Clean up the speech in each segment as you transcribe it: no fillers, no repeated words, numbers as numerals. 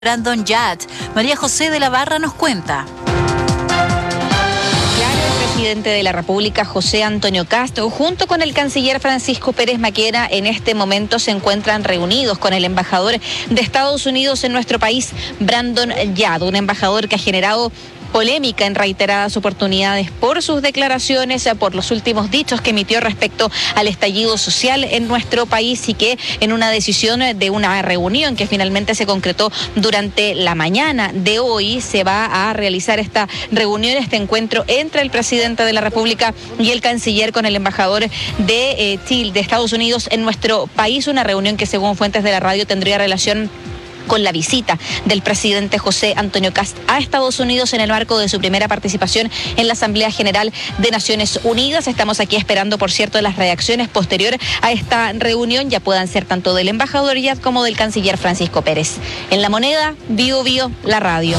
Brandon Yad. María José de la Barra nos cuenta. El presidente de la República, José Antonio Kast, junto con el canciller Francisco Pérez Maquera, en este momento se encuentran reunidos con el embajador de Estados Unidos en nuestro país, Brandon Yad, un embajador que ha generado polémica en reiteradas oportunidades por sus declaraciones, por los últimos dichos que emitió respecto al estallido social en nuestro país, y que en una decisión de una reunión que finalmente se concretó durante la mañana de hoy, se va a realizar esta reunión, este encuentro entre el presidente de la República y el canciller con el embajador de Estados Unidos en nuestro país, una reunión que según fuentes de la radio tendría relación con la visita del presidente José Antonio Kast a Estados Unidos en el marco de su primera participación en la Asamblea General de Naciones Unidas. Estamos aquí esperando, por cierto, las reacciones posterior a esta reunión, ya puedan ser tanto del embajador Yad como del canciller Francisco Pérez. En La Moneda, Bio Bio, la radio.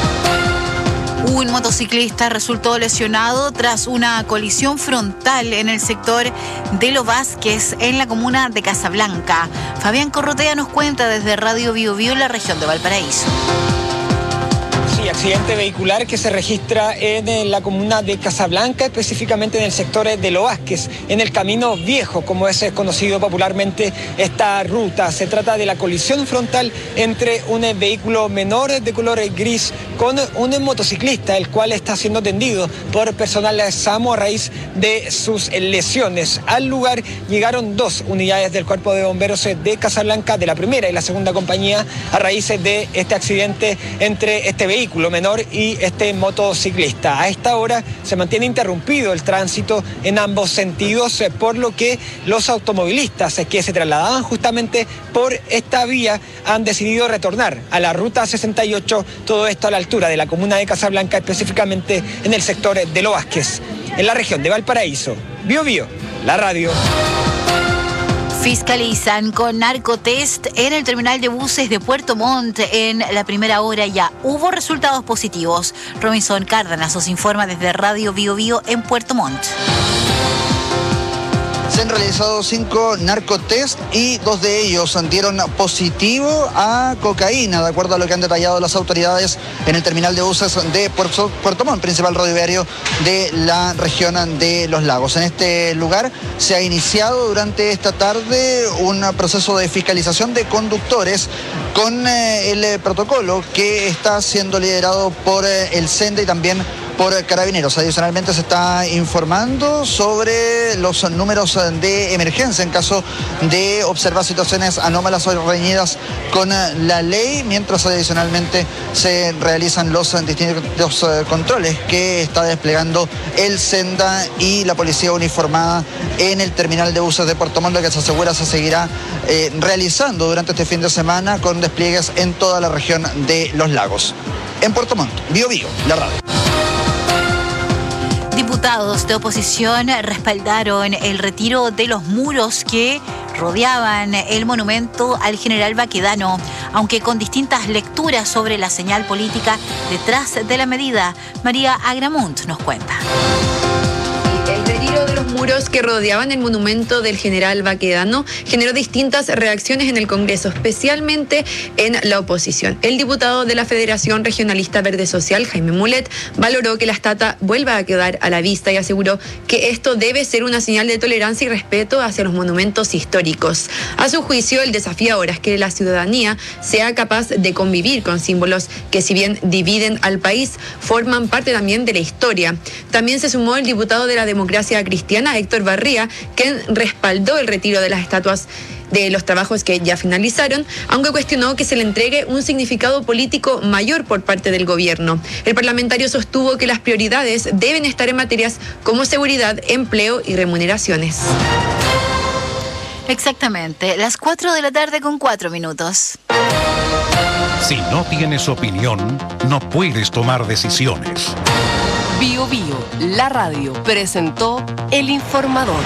Un motociclista resultó lesionado tras una colisión frontal en el sector de Los Vázquez, en la comuna de Casablanca. Fabián Corrotea nos cuenta desde Radio Bio Bio en la región de Valparaíso. Sí, accidente vehicular que se registra en la comuna de Casablanca, específicamente en el sector de Los Vázquez, en el Camino Viejo, como es conocido popularmente esta ruta. Se trata de la colisión frontal entre un vehículo menor de color gris con un motociclista, el cual está siendo atendido por personal SAMU a raíz de sus lesiones. Al lugar llegaron 2 unidades del Cuerpo de Bomberos de Casablanca, de la primera y la segunda compañía, a raíz de este accidente entre este vehículo menor y este motociclista. A esta hora se mantiene interrumpido el tránsito en ambos sentidos, por lo que los automovilistas que se trasladaban justamente por esta vía han decidido retornar a la ruta 68, todo esto a la altura de la comuna de Casablanca, específicamente en el sector de Los Vázquez, en la región de Valparaíso. Bio Bio, la radio. Fiscalizan con narcotest en el terminal de buses de Puerto Montt en la primera hora. Ya hubo resultados positivos. Robinson Cárdenas nos informa desde Radio Bio Bio en Puerto Montt. Se han realizado 5 narcotest y 2 de ellos dieron positivo a cocaína, de acuerdo a lo que han detallado las autoridades en el terminal de buses de Puerto Montt, principal rodoviario de la región de Los Lagos. En este lugar se ha iniciado durante esta tarde un proceso de fiscalización de conductores con el protocolo que está siendo liderado por el SENDE y también por Carabineros. Adicionalmente se está informando sobre los números de emergencia en caso de observar situaciones anómalas o reñidas con la ley, mientras adicionalmente se realizan los distintos controles que está desplegando el SENDA y la policía uniformada en el terminal de buses de Puerto Montt, que se asegura se seguirá realizando durante este fin de semana con despliegues en toda la región de Los Lagos. En Puerto Montt, Bio Bio, la radio. Diputados de oposición respaldaron el retiro de los muros que rodeaban el monumento al general Baquedano, aunque con distintas lecturas sobre la señal política detrás de la medida. María Agramunt nos cuenta. El retiro de los muros que rodeaban el monumento del general Baquedano generó distintas reacciones en el Congreso, especialmente en la oposición. El diputado de la Federación Regionalista Verde Social, Jaime Mulet, valoró que la estatua vuelva a quedar a la vista y aseguró que esto debe ser una señal de tolerancia y respeto hacia los monumentos históricos. A su juicio, el desafío ahora es que la ciudadanía sea capaz de convivir con símbolos que, si bien dividen al país, forman parte también de la historia. También se sumó el diputado de la Democracia Cristiana, Héctor Barría, quien respaldó el retiro de las estatuas de los trabajos que ya finalizaron, aunque cuestionó que se le entregue un significado político mayor por parte del gobierno. El parlamentario sostuvo que las prioridades deben estar en materias como seguridad, empleo y remuneraciones. Exactamente, las 4 de la tarde con 4 minutos. Si no tienes opinión, no puedes tomar decisiones. Bio Bio, la radio, presentó El Informador.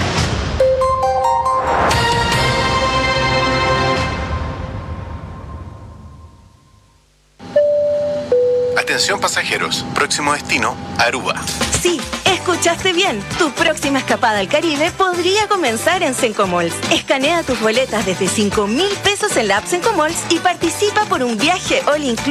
Atención pasajeros, próximo destino, Aruba. Sí, escuchaste bien. Tu próxima escapada al Caribe podría comenzar en Sencomalls. Escanea tus boletas desde 5.000 pesos en la app Sencomalls y participa por un viaje all inclusive